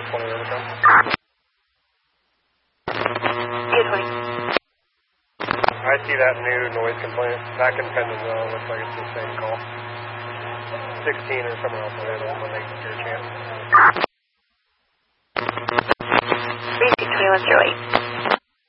20 overtime. I see that new noise complaint back in Pendleton. Looks like it's the same call. 16 or someone else will handle it when they get a chance.